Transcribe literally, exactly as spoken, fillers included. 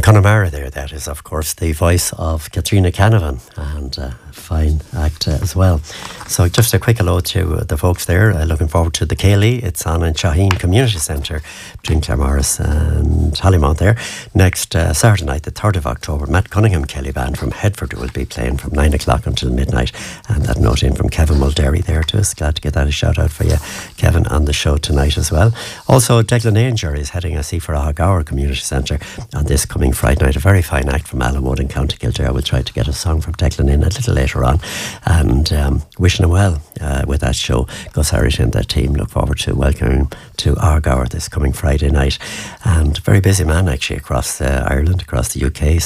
From Connemara there, that is, of course, the voice of Katrina Canavan, and a fine act uh, as well. So just a quick hello to uh, the folks there. Uh, looking forward to the Cayley. It's on in Shaheen Community Centre between Claremorris and Hollymount there. Next uh, Saturday night, the third of October, Matt Cunningham Kelly Band from Headford will be playing from nine o'clock until midnight. And that note in from Kevin Mulderry there to us. Glad to get that a shout out for you, Kevin, on the show tonight as well. Also, Declan Ainger is heading a C for a Gower Community Centre on this coming Friday night. A very fine act from Allenwood in County Kildare. We'll try to get a song from Declan in a little later on, and um, wishing him well uh, with that show. Gus Irish and their team look forward to welcoming him to Argour this coming Friday night. And very busy man actually across uh, Ireland, across the U K.